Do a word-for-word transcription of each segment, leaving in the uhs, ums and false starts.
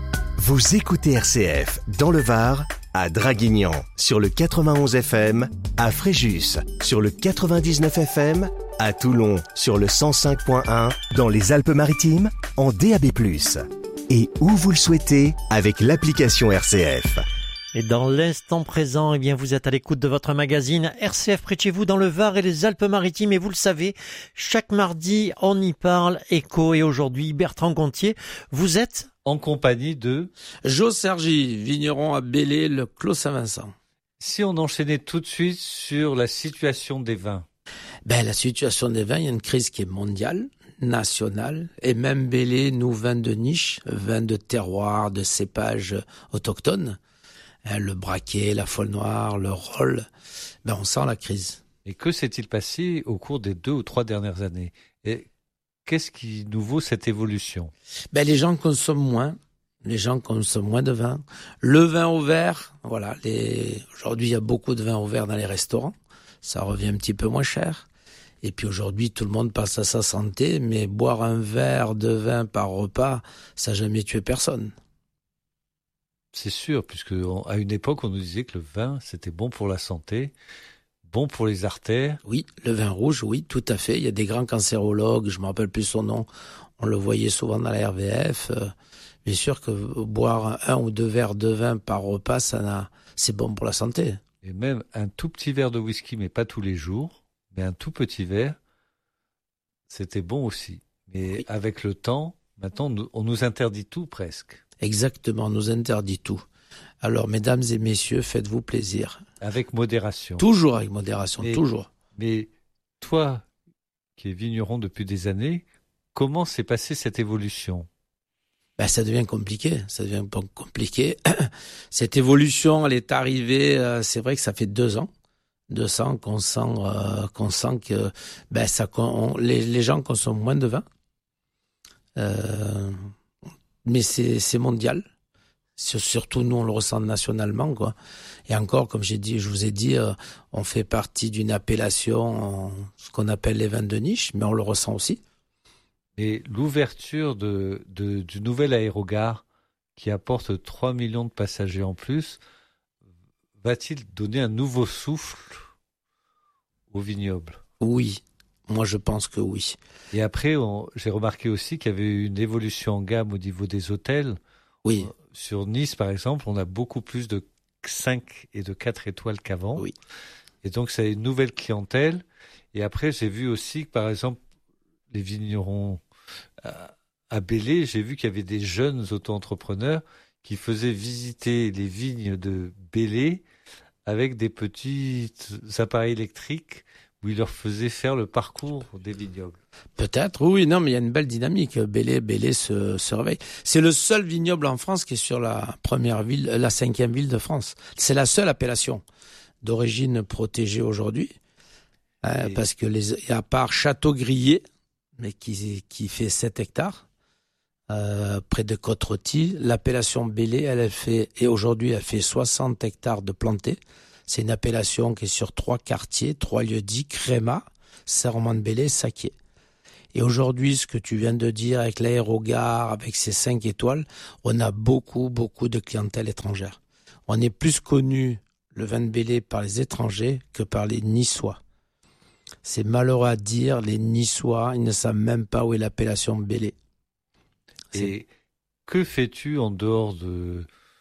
Vous écoutez R C F dans le Var, à Draguignan sur le quatre-vingt-onze F M, à Fréjus sur le quatre-vingt-dix-neuf F M, à Toulon sur le cent cinq point un, dans les Alpes-Maritimes en D A B plus. Et où vous le souhaitez avec l'application R C F. Et dans l'instant présent, eh bien, vous êtes à l'écoute de votre magazine R C F près de chez vous dans le Var et les Alpes-Maritimes. Et vous le savez, chaque mardi, on y parle éco. Et aujourd'hui, Bertrand Gontier, vous êtes en compagnie de Jo Sergi, vigneron à Belley, le Clos Saint-Vincent. Si on enchaînait tout de suite sur la situation des vins. Ben, la situation des vins, il y a une crise qui est mondiale, nationale, et même Belley, nous, vins de niche, vins de terroir, de cépages autochtones, hein, le braquet, la folle noire, le roll, ben, on sent la crise. Et que s'est-il passé au cours des deux ou trois dernières années ? Et qu'est-ce qui nous vaut cette évolution ? Ben, les gens consomment moins. Les gens consomment moins de vin. Le vin au verre, voilà. Les... Aujourd'hui, il y a beaucoup de vin au verre dans les restaurants. Ça revient un petit peu moins cher. Et puis aujourd'hui, tout le monde pense à sa santé, mais boire un verre de vin par repas, ça n'a jamais tué personne. C'est sûr, puisque à une époque, on nous disait que le vin, c'était bon pour la santé, bon pour les artères. Oui, le vin rouge, oui, tout à fait. Il y a des grands cancérologues, je ne me rappelle plus son nom, on le voyait souvent dans la R V F. Euh, bien sûr que boire un ou deux verres de vin par repas, ça n'a... c'est bon pour la santé. Et même un tout petit verre de whisky, mais pas tous les jours, mais un tout petit verre, c'était bon aussi. Mais oui. Avec le temps, maintenant, on nous interdit tout presque. Exactement, on nous interdit tout. Alors, mesdames et messieurs, faites-vous plaisir. Avec modération. Toujours avec modération, mais, toujours. Mais toi, qui es vigneron depuis des années, comment s'est passée cette évolution ? Ben, ça devient compliqué, ça devient compliqué. Cette évolution, elle est arrivée, euh, c'est vrai que ça fait deux ans, deux ans qu'on sent, euh, qu'on sent que ben, ça, on, les, les gens consomment moins de vin. Euh, mais c'est, c'est mondial. Surtout nous, on le ressent nationalement, quoi. Et encore, comme j'ai dit, je vous ai dit, euh, on fait partie d'une appellation, euh, ce qu'on appelle les vins de niche, mais on le ressent aussi. Et l'ouverture de, de, du nouvel aérogare qui apporte trois millions de passagers en plus, va-t-il donner un nouveau souffle au vignoble ? Oui, moi je pense que oui. Et après, on, j'ai remarqué aussi qu'il y avait eu une évolution en gamme au niveau des hôtels. Oui. Sur Nice, par exemple, on a beaucoup plus de cinq et de quatre étoiles qu'avant. Oui. Et donc, ça a une nouvelle clientèle. Et après, j'ai vu aussi que, par exemple, les vignerons à Belley, j'ai vu qu'il y avait des jeunes auto-entrepreneurs qui faisaient visiter les vignes de Belley avec des petits appareils électriques où ils leur faisaient faire le parcours des vignobles. Peut-être, oui, non, mais il y a une belle dynamique. Belley, Belley se, se réveille. C'est le seul vignoble en France qui est sur la première ville, la cinquième ville de France. C'est la seule appellation d'origine protégée aujourd'hui, hein, parce que les, à part Château-Grillé, mais qui, qui fait sept hectares, euh, près de Côte-Rôtie. L'appellation Belley, elle, elle fait, et aujourd'hui, elle fait soixante hectares de plantés. C'est une appellation qui est sur trois quartiers, trois lieux-dits, Crémat, Serment-de-Belley, Saquier. Et aujourd'hui, ce que tu viens de dire avec l'aérogare, avec ses cinq étoiles, on a beaucoup, beaucoup de clientèle étrangère. On est plus connu, le vin de Belley, par les étrangers que par les Niçois. C'est malheureux à dire, les Niçois, ils ne savent même pas où est l'appellation Belley. C'est... Et que fais-tu en dehors de...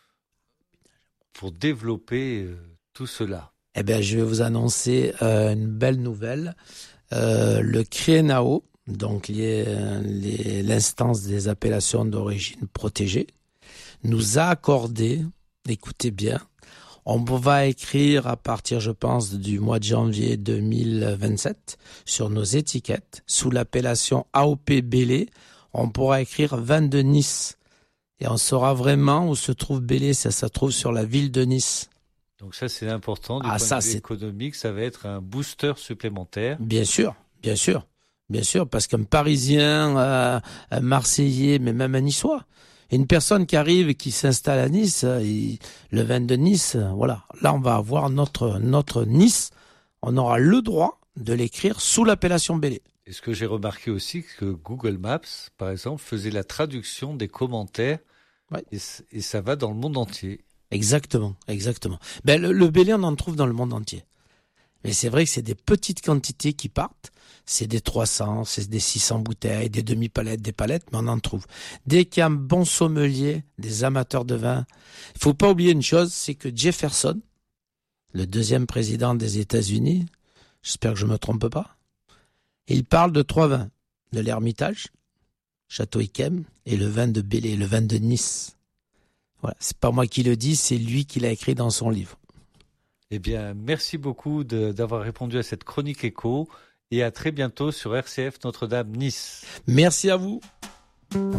pour développer euh, tout cela ? Eh bien, je vais vous annoncer euh, une belle nouvelle. Euh, le CRENAO, donc les, les, l'instance des appellations d'origine protégée, nous a accordé, écoutez bien, on va écrire à partir, je pense, du mois de janvier deux mille vingt-sept sur nos étiquettes, sous l'appellation A O P Belley, on pourra écrire vin de Nice. Et on saura vraiment où se trouve Belley, ça se trouve sur la ville de Nice. Donc ça, c'est important. Du ah, point ça, de vue c'est... économique, ça va être un booster supplémentaire. Bien sûr, bien sûr, bien sûr, parce qu'un Parisien, euh, un Marseillais, mais même un Niçois, une personne qui arrive et qui s'installe à Nice, il, le vin de Nice, voilà. Là, on va avoir notre, notre Nice. On aura le droit de l'écrire sous l'appellation Belley. Et ce que j'ai remarqué aussi, que Google Maps, par exemple, faisait la traduction des commentaires Ouais. Et, et ça va dans le monde entier. Exactement, exactement. Ben, le, le Bélé, on en trouve dans le monde entier. Mais c'est vrai que c'est des petites quantités qui partent. C'est des trois cents, c'est des six cents bouteilles, des demi-palettes, des palettes, mais on en trouve. Dès qu'il y a un bon sommelier, des amateurs de vin, il faut pas oublier une chose, c'est que Jefferson, le deuxième président des États-Unis, j'espère que je me trompe pas, il parle de trois vins. De l'Hermitage, Château Yquem, et le vin de Bélé, le vin de Nice. Voilà, c'est pas moi qui le dis, c'est lui qui l'a écrit dans son livre. Eh bien, merci beaucoup de, d'avoir répondu à cette chronique éco et à très bientôt sur R C F Notre-Dame Nice. Merci à vous.